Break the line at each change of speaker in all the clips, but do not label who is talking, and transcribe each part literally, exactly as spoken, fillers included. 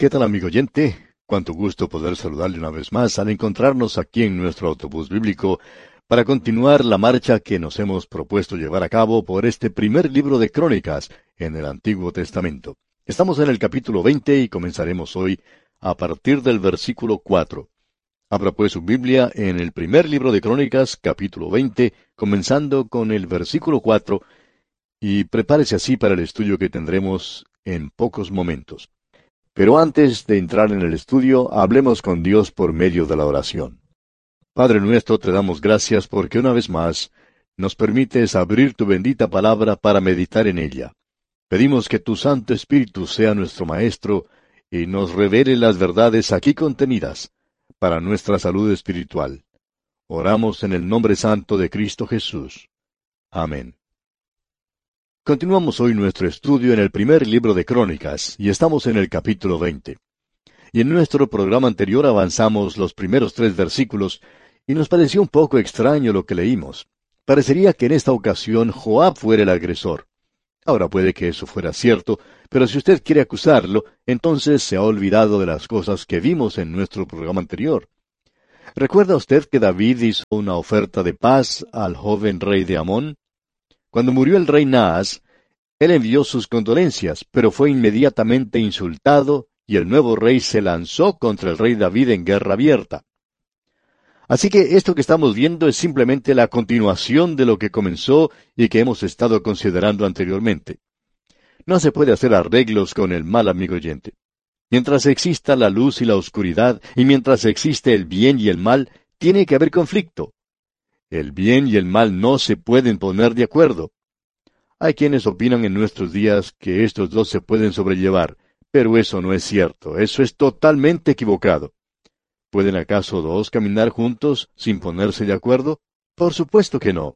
¿Qué tal, amigo oyente? Cuánto gusto poder saludarle una vez más al encontrarnos aquí en nuestro autobús bíblico para continuar la marcha que nos hemos propuesto llevar a cabo por este primer libro de Crónicas en el Antiguo Testamento. Estamos en el capítulo veinte y comenzaremos hoy a partir del versículo cuatro. Abra pues su Biblia en el primer libro de Crónicas, capítulo veinte, comenzando con el versículo cuatro, y prepárese así para el estudio que tendremos en pocos momentos. Pero antes de entrar en el estudio, hablemos con Dios por medio de la oración. Padre nuestro, te damos gracias porque una vez más nos permites abrir tu bendita palabra para meditar en ella. Pedimos que tu Santo Espíritu sea nuestro Maestro y nos revele las verdades aquí contenidas para nuestra salud espiritual. Oramos en el nombre santo de Cristo Jesús. Amén. Continuamos hoy nuestro estudio en el primer libro de Crónicas, y estamos en el capítulo veinte. Y en nuestro programa anterior avanzamos los primeros tres versículos, y nos pareció un poco extraño lo que leímos. Parecería que en esta ocasión Joab fuera el agresor. Ahora puede que eso fuera cierto, pero si usted quiere acusarlo, entonces se ha olvidado de las cosas que vimos en nuestro programa anterior. ¿Recuerda usted que David hizo una oferta de paz al joven rey de Amón? Cuando murió el rey Naas, él envió sus condolencias, pero fue inmediatamente insultado, y el nuevo rey se lanzó contra el rey David en guerra abierta. Así que esto que estamos viendo es simplemente la continuación de lo que comenzó y que hemos estado considerando anteriormente. No se puede hacer arreglos con el mal, amigo oyente. Mientras exista la luz y la oscuridad, y mientras existe el bien y el mal, tiene que haber conflicto. El bien y el mal no se pueden poner de acuerdo. Hay quienes opinan en nuestros días que estos dos se pueden sobrellevar, pero eso no es cierto, eso es totalmente equivocado. ¿Pueden acaso dos caminar juntos sin ponerse de acuerdo? Por supuesto que no.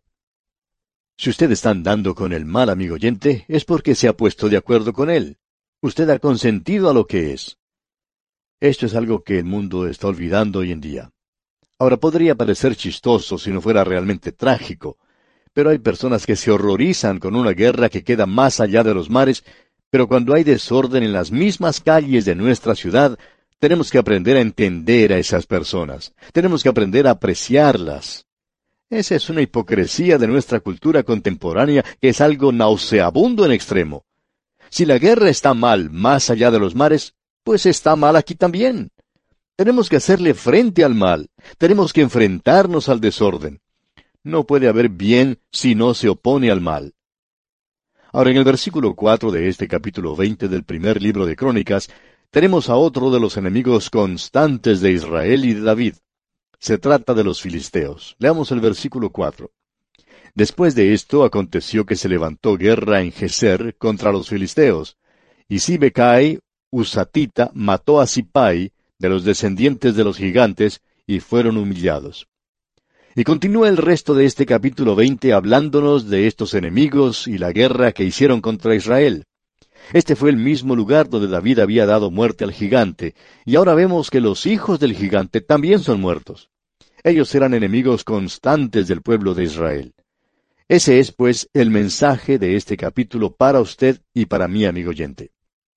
Si usted está andando con el mal, amigo oyente, es porque se ha puesto de acuerdo con él. Usted ha consentido a lo que es. Esto es algo que el mundo está olvidando hoy en día. Ahora, podría parecer chistoso si no fuera realmente trágico, pero hay personas que se horrorizan con una guerra que queda más allá de los mares, pero cuando hay desorden en las mismas calles de nuestra ciudad, tenemos que aprender a entender a esas personas. Tenemos que aprender a apreciarlas. Esa es una hipocresía de nuestra cultura contemporánea que es algo nauseabundo en extremo. Si la guerra está mal más allá de los mares, pues está mal aquí también. Tenemos que hacerle frente al mal. Tenemos que enfrentarnos al desorden. No puede haber bien si no se opone al mal. Ahora, en el versículo cuatro de este capítulo veinte del primer libro de Crónicas, tenemos a otro de los enemigos constantes de Israel y de David. Se trata de los filisteos. Leamos el versículo cuatro. Después de esto aconteció que se levantó guerra en Geser contra los filisteos, y Sibecai, Husatita, mató a Sipai, de los descendientes de los gigantes, y fueron humillados. Y continúa el resto de este capítulo veinte hablándonos de estos enemigos y la guerra que hicieron contra Israel. Este fue el mismo lugar donde David había dado muerte al gigante, y ahora vemos que los hijos del gigante también son muertos. Ellos eran enemigos constantes del pueblo de Israel. Ese es, pues, el mensaje de este capítulo para usted y para mí, amigo oyente.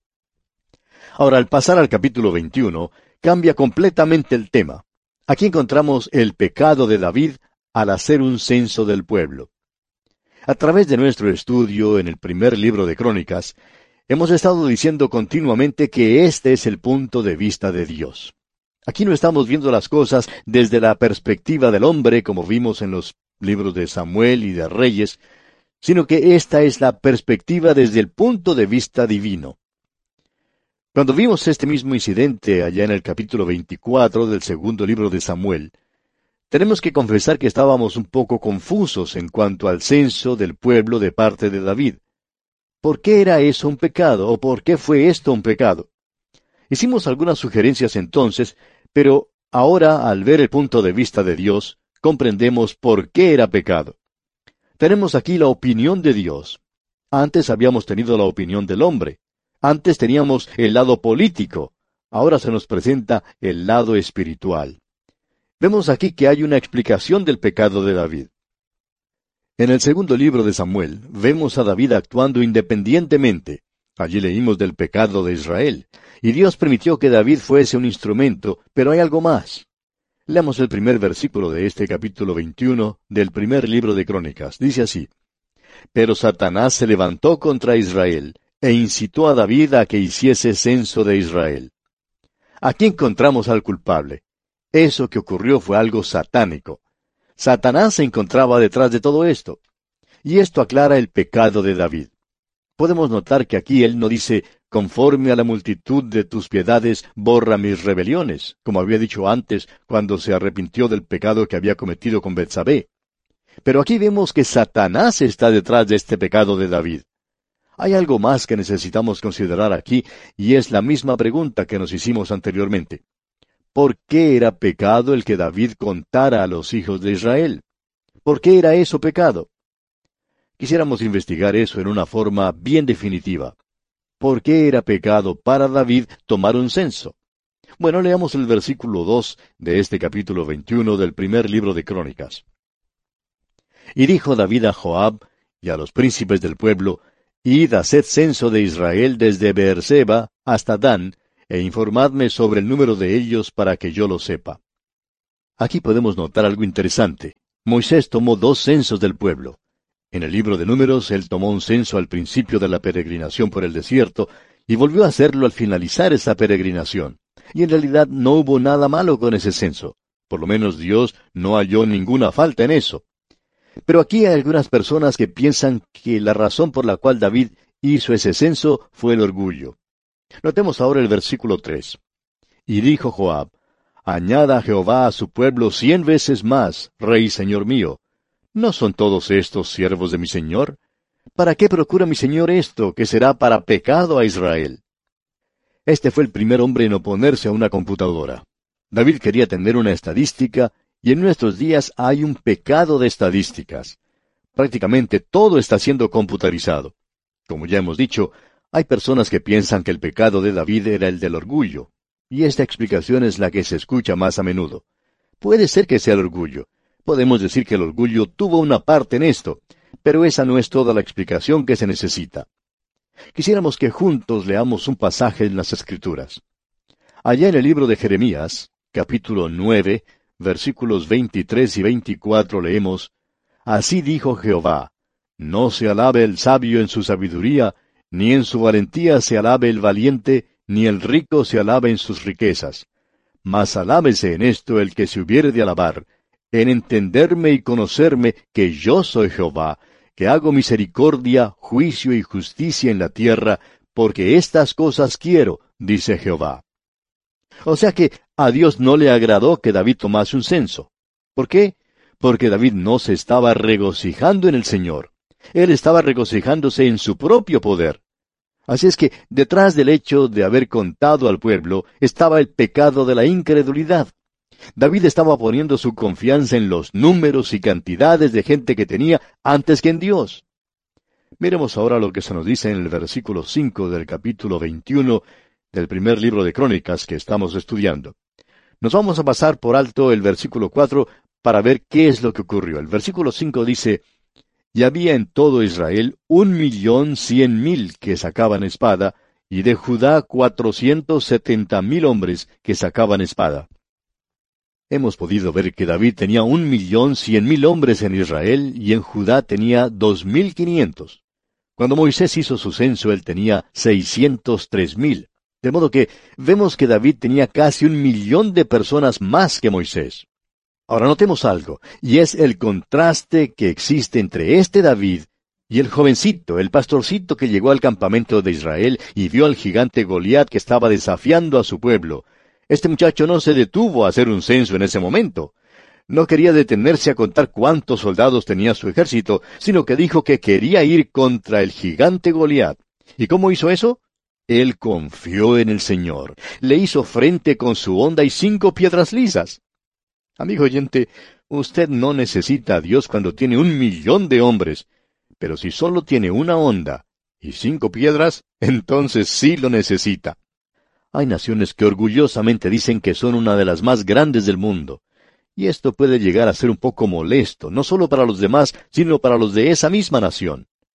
Ahora, al pasar al capítulo veintiuno, cambia completamente el tema. Aquí encontramos el pecado de David al hacer un censo del pueblo. A través de nuestro estudio en el primer libro de Crónicas, hemos estado diciendo continuamente que este es el punto de vista de Dios. Aquí no estamos viendo las cosas desde la perspectiva del hombre, como vimos en los libros de Samuel y de Reyes, sino que esta es la perspectiva desde el punto de vista divino. Cuando vimos este mismo incidente allá en el capítulo veinticuatro del segundo libro de Samuel, tenemos que confesar que estábamos un poco confusos en cuanto al censo del pueblo de parte de David. ¿Por qué era eso un pecado? ¿O por qué fue esto un pecado? Hicimos algunas sugerencias entonces, pero ahora, al ver el punto de vista de Dios, comprendemos por qué era pecado. Tenemos aquí la opinión de Dios. Antes habíamos tenido la opinión del hombre. Antes teníamos el lado político. Ahora se nos presenta el lado espiritual. Vemos aquí que hay una explicación del pecado de David. En el segundo libro de Samuel, vemos a David actuando independientemente. Allí leímos del pecado de Israel, y Dios permitió que David fuese un instrumento, pero hay algo más. Leamos el primer versículo de este capítulo veintiuno del primer libro de Crónicas. Dice así: Pero Satanás se levantó contra Israel, e incitó a David a que hiciese censo de Israel. Aquí encontramos al culpable. Eso que ocurrió fue algo satánico. Satanás se encontraba detrás de todo esto. Y esto aclara el pecado de David. Podemos notar que aquí él no dice, conforme a la multitud de tus piedades, borra mis rebeliones, como había dicho antes cuando se arrepintió del pecado que había cometido con Betsabé. Pero aquí vemos que Satanás está detrás de este pecado de David. Hay algo más que necesitamos considerar aquí, y es la misma pregunta que nos hicimos anteriormente. ¿Por qué era pecado el que David contara a los hijos de Israel? ¿Por qué era eso pecado? Quisiéramos investigar eso en una forma bien definitiva. ¿Por qué era pecado para David tomar un censo? Bueno, leamos el versículo dos de este capítulo veintiuno del primer libro de Crónicas. Y dijo David a Joab y a los príncipes del pueblo, Id, haced censo de Israel desde Beerseba hasta Dan, e informadme sobre el número de ellos para que yo lo sepa. Aquí podemos notar algo interesante. Moisés tomó dos censos del pueblo. En el libro de Números, él tomó un censo al principio de la peregrinación por el desierto, y volvió a hacerlo al finalizar esa peregrinación. Y en realidad no hubo nada malo con ese censo. Por lo menos Dios no halló ninguna falta en eso. Pero aquí hay algunas personas que piensan que la razón por la cual David hizo ese censo fue el orgullo. Notemos ahora el versículo tres. Y dijo Joab, Añada Jehová a su pueblo cien veces más, Rey Señor mío. ¿No son todos estos siervos de mi Señor? ¿Para qué procura mi Señor esto, que será para pecado a Israel? Este fue el primer hombre en oponerse a una computadora. David quería tener una estadística, y en nuestros días hay un pecado de estadísticas. Prácticamente todo está siendo computarizado. Como ya hemos dicho, hay personas que piensan que el pecado de David era el del orgullo, y esta explicación es la que se escucha más a menudo. Puede ser que sea el orgullo. Podemos decir que el orgullo tuvo una parte en esto, pero esa no es toda la explicación que se necesita. Quisiéramos que juntos leamos un pasaje en las Escrituras. Allá en el libro de Jeremías, capítulo nueve, versículos veintitrés y veinticuatro leemos, Así dijo Jehová, no se alabe el sabio en su sabiduría, ni en su valentía se alabe el valiente, ni el rico se alabe en sus riquezas. Mas alábese en esto el que se hubiere de alabar, en entenderme y conocerme que yo soy Jehová, que hago misericordia, juicio y justicia en la tierra, porque estas cosas quiero, dice Jehová. O sea que a Dios no le agradó que David tomase un censo. ¿Por qué? Porque David no se estaba regocijando en el Señor. Él estaba regocijándose en su propio poder. Así es que detrás del hecho de haber contado al pueblo estaba el pecado de la incredulidad. David estaba poniendo su confianza en los números y cantidades de gente que tenía antes que en Dios. Miremos ahora lo que se nos dice en el versículo cinco del capítulo veintiuno del primer libro de Crónicas que estamos estudiando. Nos vamos a pasar por alto el versículo cuatro para ver qué es lo que ocurrió. El versículo cinco dice, Y había en todo Israel un millón cien mil que sacaban espada, y de Judá cuatrocientos setenta mil hombres que sacaban espada. Hemos podido ver que David tenía un millón cien mil hombres en Israel y en Judá tenía dos mil quinientos. Cuando Moisés hizo su censo, él tenía seiscientos tres mil. De modo que vemos que David tenía casi un millón de personas más que Moisés. Ahora notemos algo, y es el contraste que existe entre este David y el jovencito, el pastorcito que llegó al campamento de Israel y vio al gigante Goliat que estaba desafiando a su pueblo. Este muchacho no se detuvo a hacer un censo en ese momento. No quería detenerse a contar cuántos soldados tenía su ejército, sino que dijo que quería ir contra el gigante Goliat. ¿Y cómo hizo eso? Él confió en el Señor. Le hizo frente con su honda y cinco piedras lisas. Amigo oyente, usted no necesita a Dios cuando tiene un millón de hombres, pero si solo tiene una honda y cinco piedras, entonces sí lo necesita. Hay naciones que orgullosamente dicen que son una de las más grandes del mundo. Y esto puede llegar a ser un poco molesto, no solo para los demás, sino para los de esa misma nación.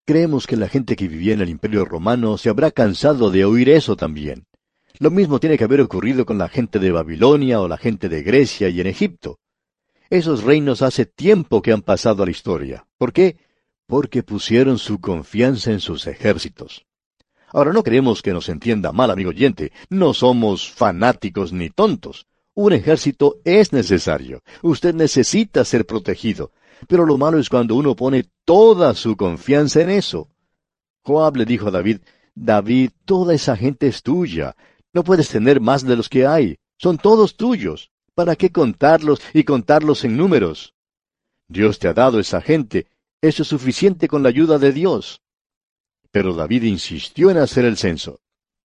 Creemos que la gente que vivía en el Imperio Romano se habrá cansado de oír eso también. Lo mismo tiene que haber ocurrido con la gente de Babilonia o la gente de Grecia y en Egipto. Esos reinos hace tiempo que han pasado a la historia. ¿Por qué? Porque pusieron su confianza en sus ejércitos. Ahora, no queremos que nos entienda mal, amigo oyente. No somos fanáticos ni tontos. Un ejército es necesario. Usted necesita ser protegido. Pero lo malo es cuando uno pone toda su confianza en eso. Joab le dijo a David, David, toda esa gente es tuya. No puedes tener más de los que hay. Son todos tuyos. ¿Para qué contarlos y contarlos en números? Dios te ha dado esa gente. Eso es suficiente con la ayuda de Dios. Pero David insistió en hacer el censo.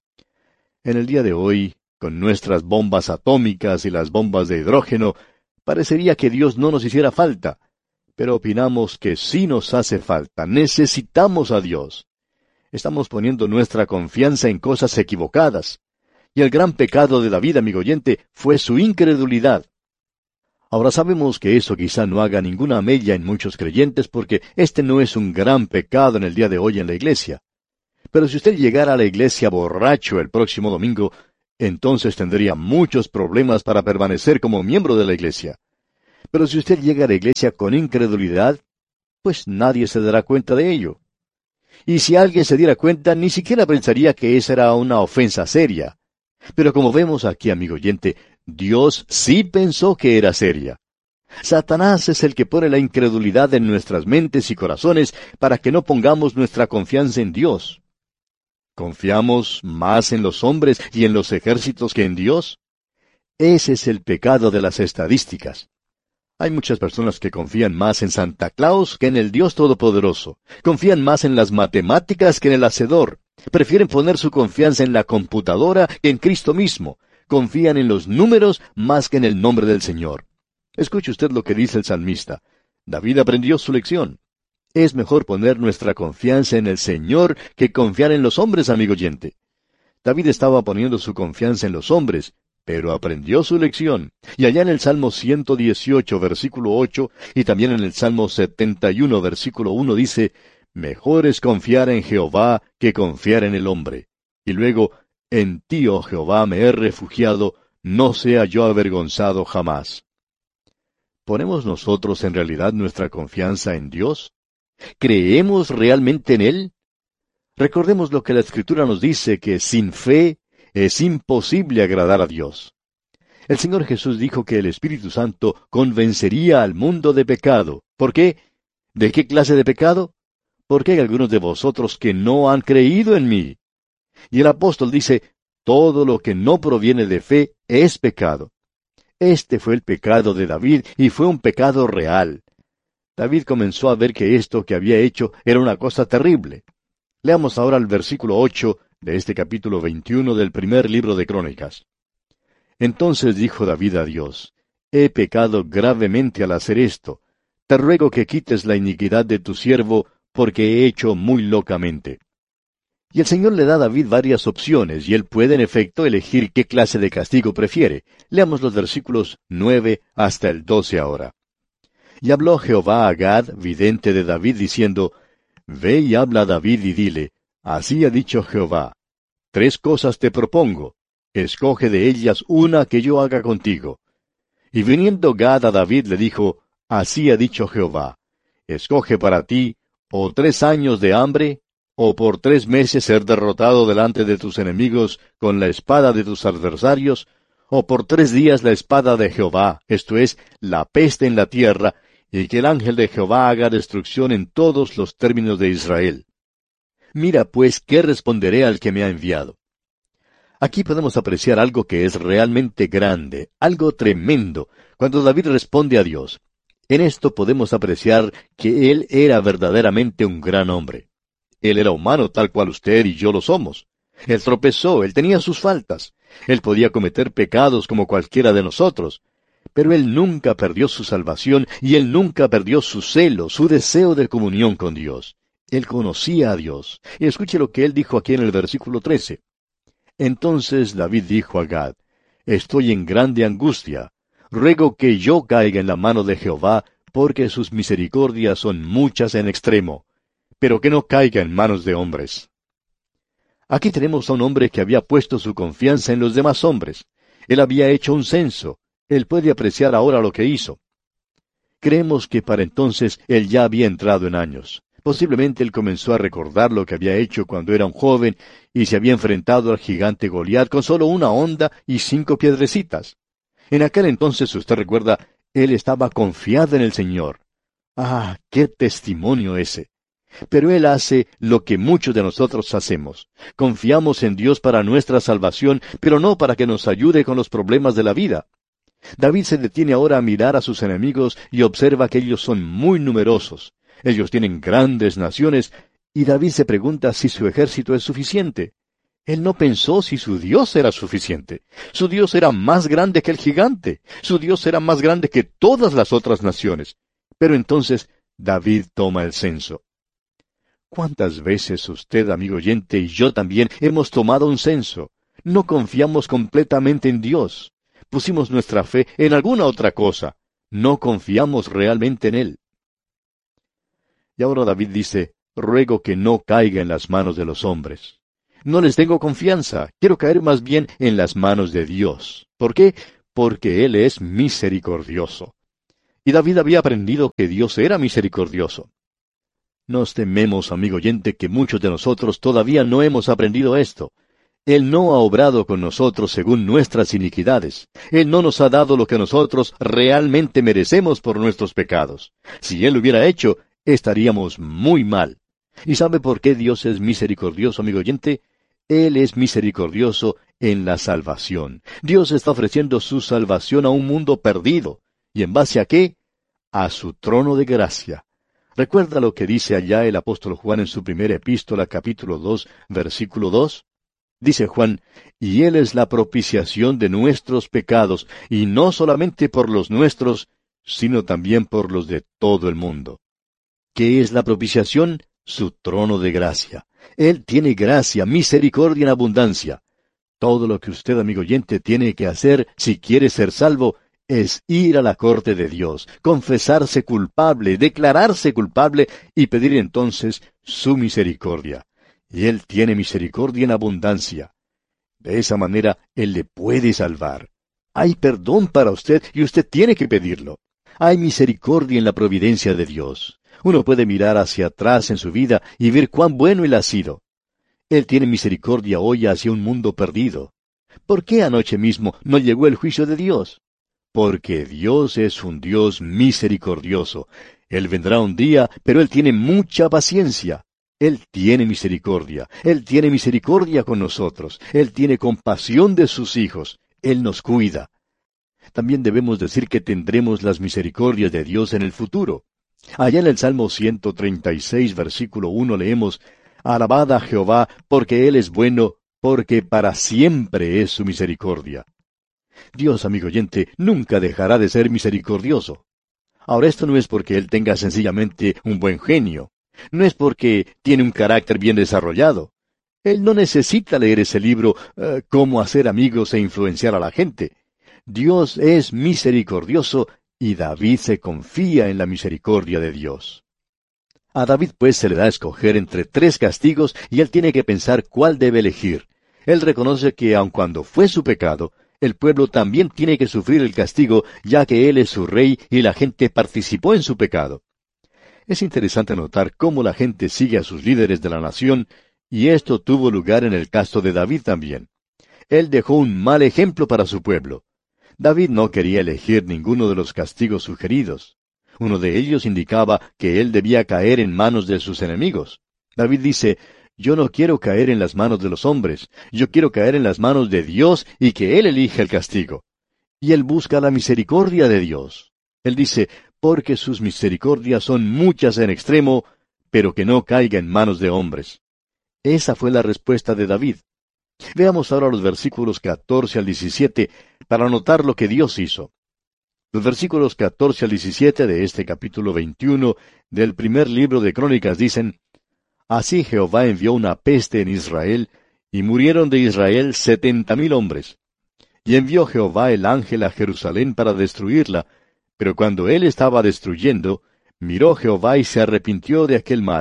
En el día de hoy, con nuestras bombas atómicas y las bombas de hidrógeno, parecería que Dios no nos hiciera falta. Pero opinamos que sí nos hace falta. Necesitamos a Dios. Estamos poniendo nuestra confianza en cosas equivocadas. Y el gran pecado de David, amigo oyente, fue su incredulidad. Ahora sabemos que eso quizá no haga ninguna mella en muchos creyentes porque este no es un gran pecado en el día de hoy en la iglesia. Pero si usted llegara a la iglesia borracho el próximo domingo, entonces tendría muchos problemas para permanecer como miembro de la iglesia. Pero si usted llega a la iglesia con incredulidad, pues nadie se dará cuenta de ello. Y si alguien se diera cuenta, ni siquiera pensaría que esa era una ofensa seria. Pero como vemos aquí, amigo oyente, Dios sí pensó que era seria. Satanás es el que pone la incredulidad en nuestras mentes y corazones para que no pongamos nuestra confianza en Dios. ¿Confiamos más en los hombres y en los ejércitos que en Dios? Ese es el pecado de las estadísticas. Hay muchas personas que confían más en Santa Claus que en el Dios Todopoderoso. Confían más en las matemáticas que en el Hacedor. Prefieren poner su confianza en la computadora que en Cristo mismo. Confían en los números más que en el nombre del Señor. Escuche usted lo que dice el salmista. David aprendió su lección. Es mejor poner nuestra confianza en el Señor que confiar en los hombres, amigo oyente. David estaba poniendo su confianza en los hombres, pero aprendió su lección. Y allá en el Salmo ciento dieciocho, versículo ocho, y también en el Salmo setenta y uno, versículo uno, dice, «Mejor es confiar en Jehová que confiar en el hombre». Y luego, «En ti, oh Jehová, me he refugiado, no sea yo avergonzado jamás». ¿Ponemos nosotros en realidad nuestra confianza en Dios? ¿Creemos realmente en Él? Recordemos lo que la Escritura nos dice, que sin fe es imposible agradar a Dios. El Señor Jesús dijo que el Espíritu Santo convencería al mundo de pecado. ¿Por qué? ¿De qué clase de pecado? Porque hay algunos de vosotros que no han creído en mí. Y el apóstol dice, todo lo que no proviene de fe es pecado. Este fue el pecado de David y fue un pecado real. David comenzó a ver que esto que había hecho era una cosa terrible. Leamos ahora el versículo ocho de este capítulo veintiuno del primer libro de Crónicas. Entonces dijo David a Dios, «He pecado gravemente al hacer esto. Te ruego que quites la iniquidad de tu siervo, porque he hecho muy locamente». Y el Señor le da a David varias opciones, y él puede en efecto elegir qué clase de castigo prefiere. Leamos los versículos nueve hasta el doce ahora. Y habló Jehová a Gad, vidente de David, diciendo, «Ve y habla a David y dile, así ha dicho Jehová, tres cosas te propongo, escoge de ellas una que yo haga contigo». Y viniendo Gad a David le dijo, «Así ha dicho Jehová, escoge para ti, o tres años de hambre, o por tres meses ser derrotado delante de tus enemigos con la espada de tus adversarios, o por tres días la espada de Jehová, esto es, la peste en la tierra, y que el ángel de Jehová haga destrucción en todos los términos de Israel. Mira pues qué responderé al que me ha enviado». Aquí podemos apreciar algo que es realmente grande, algo tremendo, cuando David responde a Dios. En esto podemos apreciar que él era verdaderamente un gran hombre. Él era humano tal cual usted y yo lo somos. Él tropezó, él tenía sus faltas. Él podía cometer pecados como cualquiera de nosotros. Pero él nunca perdió su salvación y él nunca perdió su celo, su deseo de comunión con Dios. Él conocía a Dios. Y escuche lo que él dijo aquí en el versículo trece. Entonces David dijo a Gad, «Estoy en grande angustia. Ruego que yo caiga en la mano de Jehová, porque sus misericordias son muchas en extremo. pero que no caiga en manos de hombres. Aquí tenemos a un hombre que había puesto su confianza en los demás hombres. Él había hecho un censo. Él puede apreciar ahora lo que hizo. Creemos que para entonces él ya había entrado en años. Posiblemente él comenzó a recordar lo que había hecho cuando era un joven y se había enfrentado al gigante Goliat con solo una honda y cinco piedrecitas. En aquel entonces, usted recuerda, él estaba confiado en el Señor. ¡Ah, qué testimonio ese! Pero él hace lo que muchos de nosotros hacemos. Confiamos en Dios para nuestra salvación, pero no para que nos ayude con los problemas de la vida. David se detiene ahora a mirar a sus enemigos y observa que ellos son muy numerosos. Ellos tienen grandes naciones, y David se pregunta si su ejército es suficiente. Él no pensó si su Dios era suficiente. Su Dios era más grande que el gigante. Su Dios era más grande que todas las otras naciones. Pero entonces David toma el censo. ¿Cuántas veces usted, amigo oyente, y yo también hemos tomado un censo? No confiamos completamente en Dios. Pusimos nuestra fe en alguna otra cosa. No confiamos realmente en Él. Y ahora David dice, ruego que no caiga en las manos de los hombres. No les tengo confianza, quiero caer más bien en las manos de Dios. ¿Por qué? Porque Él es misericordioso. Y David había aprendido que Dios era misericordioso. Nos tememos, amigo oyente, que muchos de nosotros todavía no hemos aprendido esto. Él no ha obrado con nosotros según nuestras iniquidades. Él no nos ha dado lo que nosotros realmente merecemos por nuestros pecados. Si Él lo hubiera hecho, estaríamos muy mal. ¿Y sabe por qué Dios es misericordioso, amigo oyente? Él es misericordioso en la salvación. Dios está ofreciendo su salvación a un mundo perdido. ¿Y en base a qué? A su trono de gracia. ¿Recuerda lo que dice allá el apóstol Juan en su primera epístola, capítulo dos, versículo dos? Dice Juan, y Él es la propiciación de nuestros pecados, y no solamente por los nuestros, sino también por los de todo el mundo. ¿Qué es la propiciación? Su trono de gracia. Él tiene gracia, misericordia en abundancia. Todo lo que usted, amigo oyente, tiene que hacer si quiere ser salvo es ir a la corte de Dios, confesarse culpable, declararse culpable y pedir entonces su misericordia. Y Él tiene misericordia en abundancia. De esa manera, Él le puede salvar. Hay perdón para usted y usted tiene que pedirlo. Hay misericordia en la providencia de Dios. Uno puede mirar hacia atrás en su vida y ver cuán bueno Él ha sido. Él tiene misericordia hoy hacia un mundo perdido. ¿Por qué anoche mismo no llegó el juicio de Dios? Porque Dios es un Dios misericordioso. Él vendrá un día, pero Él tiene mucha paciencia. Él tiene misericordia. Él tiene misericordia con nosotros. Él tiene compasión de sus hijos. Él nos cuida. También debemos decir que tendremos las misericordias de Dios en el futuro. Allá en el Salmo ciento treinta y seis, versículo uno, leemos, Alabad a Jehová, porque Él es bueno, porque para siempre es su misericordia. Dios, amigo oyente, nunca dejará de ser misericordioso. Ahora, esto no es porque Él tenga sencillamente un buen genio. No es porque tiene un carácter bien desarrollado. Él no necesita leer ese libro, uh, Cómo hacer amigos e influenciar a la gente. Dios es misericordioso y David se confía en la misericordia de Dios. A David pues se le da a escoger entre tres castigos y él tiene que pensar cuál debe elegir. Él reconoce que aun cuando fue su pecado, el pueblo también tiene que sufrir el castigo, ya que él es su rey y la gente participó en su pecado. Es interesante notar cómo la gente sigue a sus líderes de la nación, y esto tuvo lugar en el caso de David también. Él dejó un mal ejemplo para su pueblo. David no quería elegir ninguno de los castigos sugeridos. Uno de ellos indicaba que él debía caer en manos de sus enemigos. David dice, yo no quiero caer en las manos de los hombres, yo quiero caer en las manos de Dios y que Él elija el castigo. Y él busca la misericordia de Dios. Él dice, porque sus misericordias son muchas en extremo, pero que no caiga en manos de hombres. Esa fue la respuesta de David. Veamos ahora los versículos catorce al diecisiete para notar lo que Dios hizo. Los versículos catorce al diecisiete de este capítulo veintiuno del primer libro de Crónicas dicen, Así Jehová envió una peste en Israel, y murieron de Israel setenta mil hombres. Y envió Jehová el ángel a Jerusalén para destruirla, pero cuando él estaba destruyendo, miró Jehová y se arrepintió de aquel mal,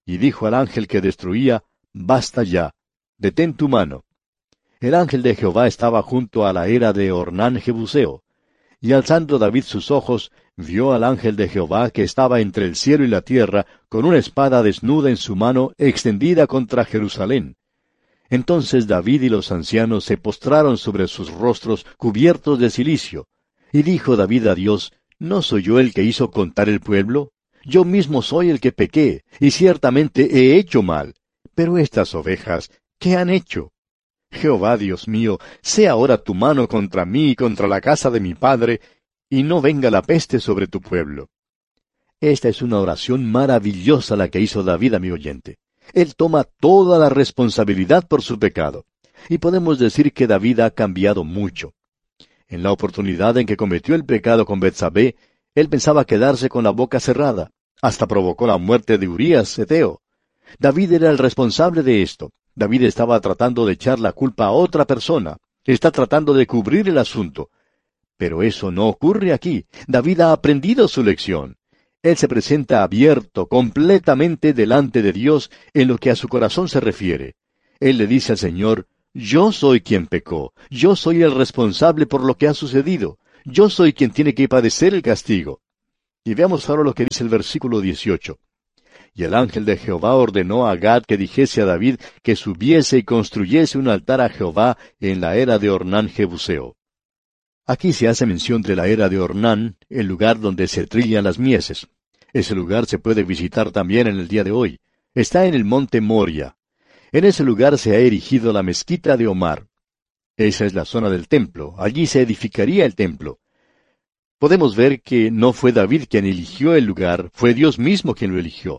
y dijo al ángel que destruía, Basta ya, detén tu mano. El ángel de Jehová estaba junto a la era de Ornán Jebuseo. Y alzando David sus ojos, vio al ángel de Jehová que estaba entre el cielo y la tierra, con una espada desnuda en su mano, extendida contra Jerusalén. Entonces David y los ancianos se postraron sobre sus rostros cubiertos de cilicio. Y dijo David a Dios, ¿No soy yo el que hizo contar el pueblo? Yo mismo soy el que pequé, y ciertamente he hecho mal. Pero estas ovejas, ¿qué han hecho? Jehová, Dios mío, sea ahora tu mano contra mí y contra la casa de mi padre, y no venga la peste sobre tu pueblo. Esta es una oración maravillosa la que hizo David, amigo oyente. Él toma toda la responsabilidad por su pecado. Y podemos decir que David ha cambiado mucho. En la oportunidad en que cometió el pecado con Betsabé, él pensaba quedarse con la boca cerrada. Hasta provocó la muerte de Urías, heteo. David era el responsable de esto. David estaba tratando de echar la culpa a otra persona. Está tratando de cubrir el asunto. Pero eso no ocurre aquí. David ha aprendido su lección. Él se presenta abierto, completamente delante de Dios en lo que a su corazón se refiere. Él le dice al Señor, yo soy quien pecó, yo soy el responsable por lo que ha sucedido, yo soy quien tiene que padecer el castigo. Y veamos ahora lo que dice el versículo dieciocho. Y el ángel de Jehová ordenó a Gad que dijese a David que subiese y construyese un altar a Jehová en la era de Ornán Jebuseo. Aquí se hace mención de la era de Ornán, el lugar donde se trillan las mieses. Ese lugar se puede visitar también en el día de hoy. Está en el monte Moria. En ese lugar se ha erigido la mezquita de Omar. Esa es la zona del templo. Allí se edificaría el templo. Podemos ver que no fue David quien eligió el lugar, fue Dios mismo quien lo eligió.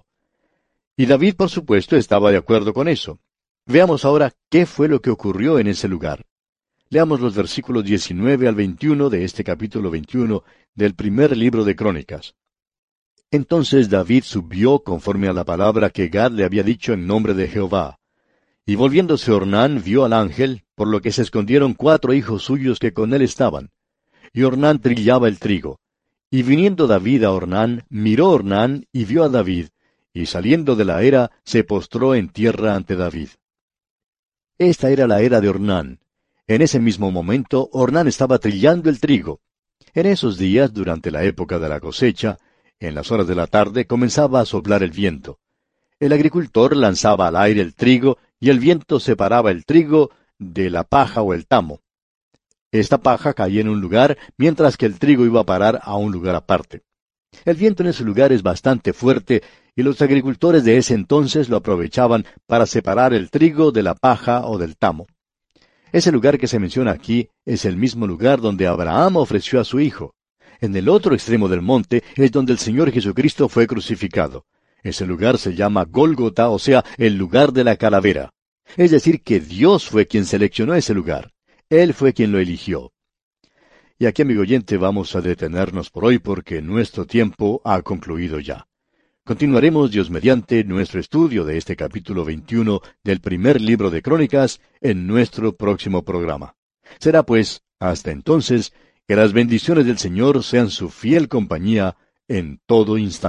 Y David, por supuesto, estaba de acuerdo con eso. Veamos ahora qué fue lo que ocurrió en ese lugar. Leamos los versículos diecinueve al veintiuno de este capítulo veintiuno del primer libro de Crónicas. Entonces David subió conforme a la palabra que Gad le había dicho en nombre de Jehová. Y volviéndose Ornán vio al ángel, por lo que se escondieron cuatro hijos suyos que con él estaban. Y Ornán trillaba el trigo. Y viniendo David a Ornán, miró Ornán y vio a David, y saliendo de la era, se postró en tierra ante David. Esta era la era de Ornán. En ese mismo momento, Ornán estaba trillando el trigo. En esos días, durante la época de la cosecha, en las horas de la tarde, comenzaba a soplar el viento. El agricultor lanzaba al aire el trigo, y el viento separaba el trigo de la paja o el tamo. Esta paja caía en un lugar, mientras que el trigo iba a parar a un lugar aparte. El viento en ese lugar es bastante fuerte, y los agricultores de ese entonces lo aprovechaban para separar el trigo de la paja o del tamo. Ese lugar que se menciona aquí es el mismo lugar donde Abraham ofreció a su hijo. En el otro extremo del monte es donde el Señor Jesucristo fue crucificado. Ese lugar se llama Gólgota, o sea, el lugar de la calavera. Es decir, que Dios fue quien seleccionó ese lugar. Él fue quien lo eligió. Y aquí, amigo oyente, vamos a detenernos por hoy porque nuestro tiempo ha concluido ya. Continuaremos, Dios mediante, nuestro estudio de este capítulo veintiuno del primer libro de Crónicas en nuestro próximo programa. Será pues, hasta entonces, que las bendiciones del Señor sean su fiel compañía en todo instante.